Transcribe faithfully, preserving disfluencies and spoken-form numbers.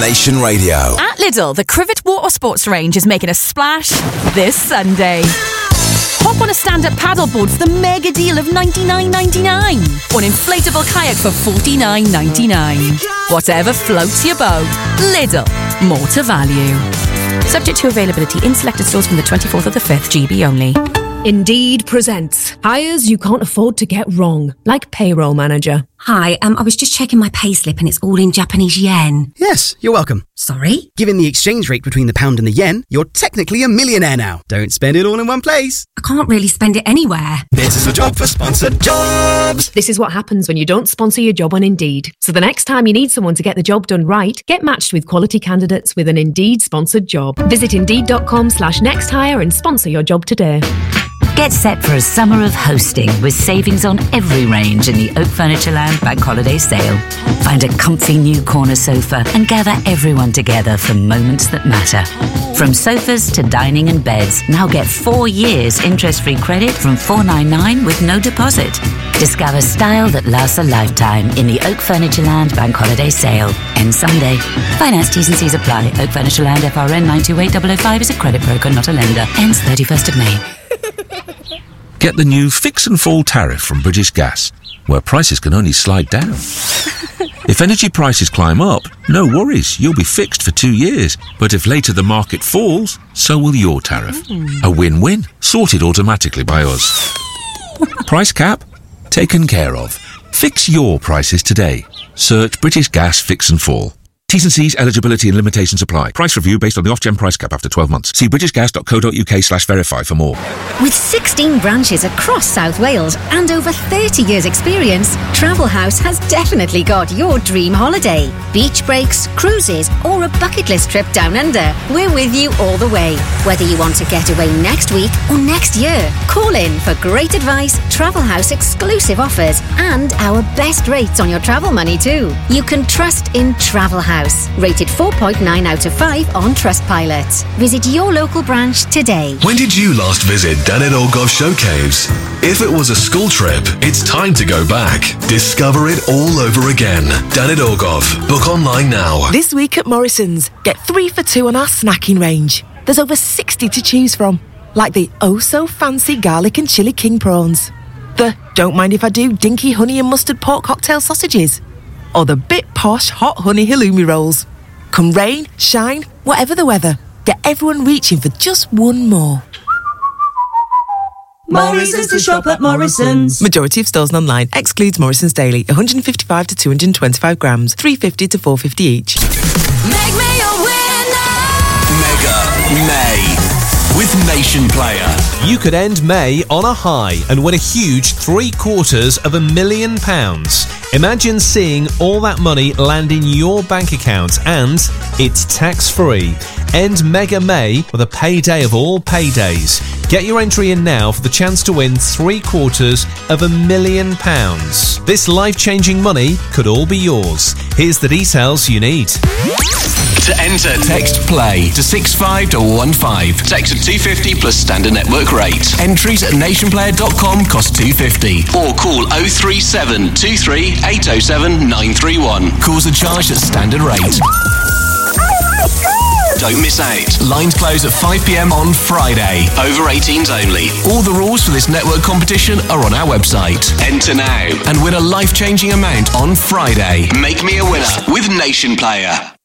Nation Radio. At Lidl, the Crivet Water Sports range is making a splash this Sunday. Hop on a stand-up paddleboard for the mega deal of ninety-nine ninety-nine. Or an inflatable kayak for forty-nine ninety-nine. Whatever floats your boat. Lidl. More to value. Subject to availability in selected stores from the twenty-fourth of the fifth, G B only. Indeed presents hires you can't afford to get wrong, like Payroll Manager. Hi, um, I was just checking my payslip and it's all in Japanese yen. Yes, you're welcome. Sorry? Given the exchange rate between the pound and the yen, you're technically a millionaire now. Don't spend it all in one place. I can't really spend it anywhere. This is a job for sponsored jobs. This is what happens when you don't sponsor your job on Indeed. So the next time you need someone to get the job done right, get matched with quality candidates with an Indeed sponsored job. Visit Indeed.com slash next hire and sponsor your job today. Get set for a summer of hosting with savings on every range in the Oak Furnitureland Bank Holiday Sale. Find a comfy new corner sofa and gather everyone together for moments that matter. From sofas to dining and beds, now get four years interest-free credit from four ninety-nine with no deposit. Discover style that lasts a lifetime in the Oak Furnitureland Bank Holiday Sale. End Sunday. Finance T's and C's apply. Oak Furnitureland F R N nine two eight zero zero five is a credit broker, not a lender. Ends thirty-first of May. Get the new Fix and Fall tariff from British Gas, where prices can only slide down. If energy prices climb up, no worries, you'll be fixed for two years. But if later the market falls, so will your tariff. Mm. A win-win, sorted automatically by us. Price cap? Taken care of. Fix your prices today. Search British Gas Fix and Fall. T's and C's, eligibility and limitations apply. Price review based on the Ofgem price cap after twelve months. See britishgas.co.uk slash verify for more. With sixteen branches across South Wales and over thirty years experience, Travel House has definitely got your dream holiday. Beach breaks, cruises or a bucket list trip down under, we're with you all the way. Whether you want to get away next week or next year, call in for great advice, Travel House exclusive offers and our best rates on your travel money too. You can trust in Travel House. Rated four point nine out of five on Trustpilot. Visit your local branch today. When did you last visit Daned Orgov Show Caves? If it was a school trip, it's time to go back. Discover it all over again. Daned Orgov. Book online now. This week at Morrison's, get three for two on our snacking range. There's over sixty to choose from, like the oh-so-fancy garlic and chili king prawns, the don't mind if I do dinky honey and mustard pork cocktail sausages, or the bit posh hot honey halloumi rolls. Come rain, shine, whatever the weather, get everyone reaching for just one more. Morrison's to shop at Morrison's. Majority of stores and online. Excludes Morrison's Daily. one hundred fifty-five to two hundred twenty-five grams. three fifty to four fifty each. Make me a winner! Mega May with Nation Player. You could end May on a high and win a huge three quarters of a million pounds. Imagine seeing all that money land in your bank account and it's tax-free. End Mega May with a payday of all paydays. Get your entry in now for the chance to win three quarters of a million pounds. This life-changing money could all be yours. Here's the details you need. To enter, text PLAY to six five one one five. Text at two fifty plus standard network rate. Entries at nationplayer dot com cost two fifty. Or call oh three seven two three eight oh seven nine three one. Calls are charged at standard rate. Don't miss out. Lines close at five p.m. on Friday. Over eighteens only. All the rules for this network competition are on our website. Enter now and win a life-changing amount on Friday. Make me a winner with Nation Player.